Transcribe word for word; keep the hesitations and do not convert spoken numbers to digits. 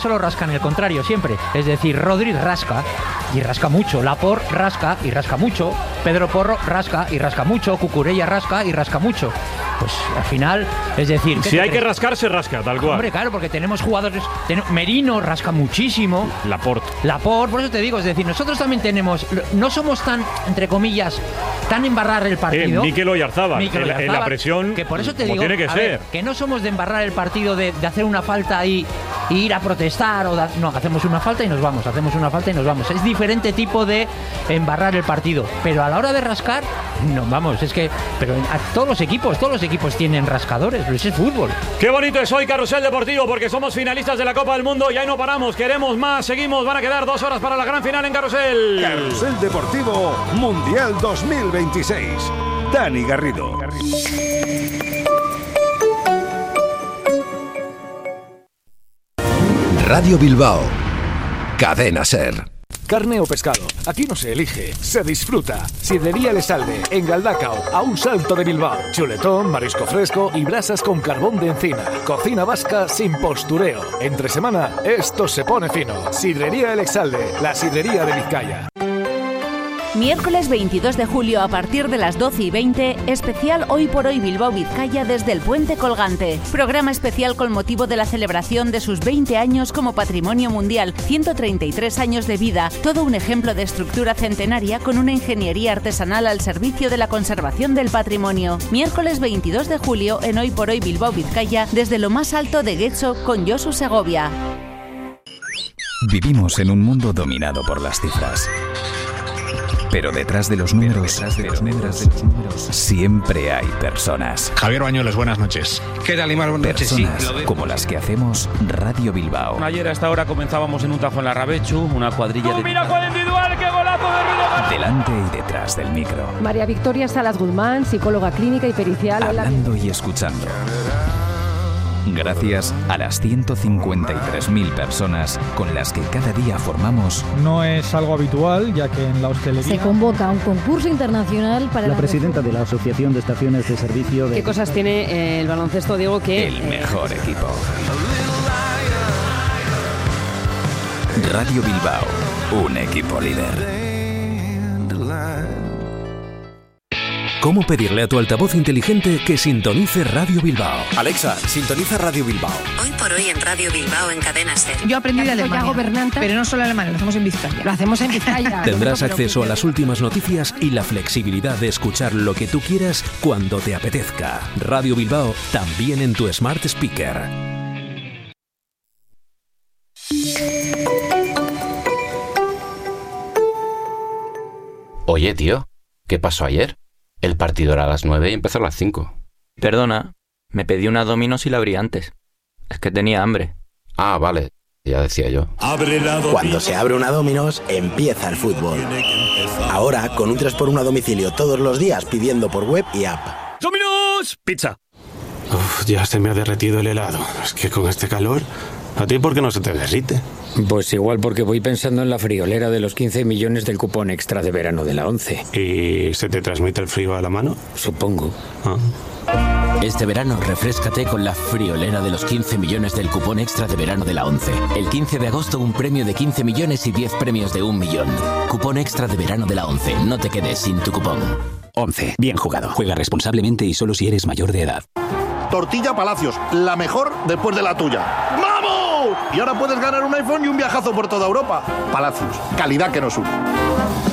solo rascan el contrario siempre. Es decir, Rodri rasca y rasca mucho, Laporte rasca y rasca mucho, Pedro Porro rasca y rasca mucho, Cucurella rasca y rasca mucho. Pues al final, es decir... Si hay crees? que rascar, se rasca, tal cual. Hombre, claro, porque tenemos jugadores... Ten, Merino rasca muchísimo. Laporte. Laporte, por eso te digo, es decir, nosotros también tenemos... No somos tan, entre comillas, tan embarrar el partido. Eh, Mikel Oyarzábal, Mikel en, Oyarzábal, en la presión, que por eso te digo, tiene que a ser. Ver, que no somos de embarrar el partido, de, de hacer una falta ahí y ir a protestar. o da, No, hacemos una falta y nos vamos, hacemos una falta y nos vamos. Es diferente tipo de embarrar el partido. Pero a la hora de rascar, no, vamos, es que... Pero a todos los equipos, todos los equipos tienen rascar. Pero ese es fútbol. Qué bonito es hoy Carrusel Deportivo, porque somos finalistas de la Copa del Mundo y ahí no paramos, queremos más, seguimos, van a quedar dos horas para la gran final en Carrusel. Carrusel Deportivo Mundial dos mil veintiséis. Dani Garrido. Radio Bilbao, Cadena SER. Carne o pescado, aquí no se elige, se disfruta. Sidrería El Esalde, en Galdacao, a un salto de Bilbao. Chuletón, marisco fresco y brasas con carbón de encina. Cocina vasca sin postureo. Entre semana, esto se pone fino. Sidrería El Esalde, la sidrería de Vizcaya. Miércoles veintidós de julio a partir de las doce y veinte, especial Hoy por Hoy Bilbao Vizcaya desde el Puente Colgante. Programa especial con motivo de la celebración de sus veinte años como Patrimonio Mundial, ciento treinta y tres años de vida, todo un ejemplo de estructura centenaria con una ingeniería artesanal al servicio de la conservación del patrimonio. Miércoles veintidós de julio en Hoy por Hoy Bilbao Vizcaya desde lo más alto de Getxo con Josu Segovia. Vivimos en un mundo dominado por las cifras. Pero detrás de los números, detrás de los números, de los números siempre hay personas. Javier Bañuelos, buenas noches. ¿Qué tal, Imar? Buenas noches. Personas sí, como las que hacemos Radio Bilbao. Ayer a esta hora comenzábamos en un tajo en la Rabechu, una cuadrilla ¡Oh, de... mira con individual, qué golazo de Ruido! Delante y detrás del micro. María Victoria Salas Guzmán, psicóloga clínica y pericial. Hablando y escuchando. Gracias a las ciento cincuenta y tres mil personas con las que cada día formamos. No es algo habitual, ya que en la hostelería... Se convoca un concurso internacional para... La, la presidenta de la Asociación de Estaciones de Servicio de... ¿Qué cosas tiene eh, el baloncesto, Diego, que... El mejor equipo. Radio Bilbao, un equipo líder. ¿Cómo pedirle a tu altavoz inteligente que sintonice Radio Bilbao? Alexa, sintoniza Radio Bilbao. Hoy por hoy en Radio Bilbao en Cadena SER. Yo aprendí de Alemania, pero no solo alemán, lo hacemos en Vizcaya. Lo hacemos en Vizcaya. Tendrás acceso a las últimas noticias y la flexibilidad de escuchar lo que tú quieras cuando te apetezca. Radio Bilbao, también en tu Smart Speaker. Oye, tío, ¿qué pasó ayer? El partido era a las nueve y empezó a las cinco. Perdona, me pedí una Domino's y la abrí antes. Es que tenía hambre. Ah, vale, ya decía yo. Cuando se abre una Domino's, empieza el fútbol. Ahora, con un tres por uno a domicilio todos los días pidiendo por web y app. ¡Domino's! ¡Pizza! Uf, ya se me ha derretido el helado. Es que con este calor... ¿A ti por qué no se te derrite? Pues igual porque voy pensando en la friolera de los quince millones del cupón extra de verano de la ONCE. ¿Y se te transmite el frío a la mano? Supongo. Ah. Este verano refréscate con la friolera de los quince millones del cupón extra de verano de la ONCE. El quince de agosto un premio de quince millones y diez premios de un millón. Cupón extra de verano de la ONCE. No te quedes sin tu cupón. ONCE. Bien jugado. Juega responsablemente y solo si eres mayor de edad. Tortilla Palacios, la mejor después de la tuya. ¡Vamos! Y ahora puedes ganar un iPhone y un viajazo por toda Europa. Palacios, calidad que nos une.